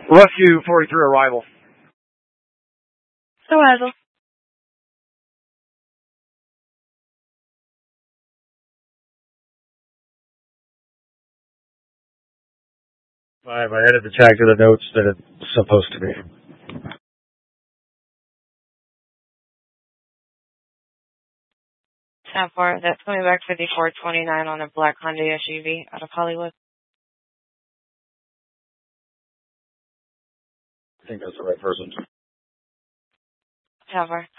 Rescue 43 arrival. Arrival. I added the tag to the notes that it's supposed to be. How far? That's coming back 5429 on a black Honda SUV out of Hollywood. I think that's the right person. How far?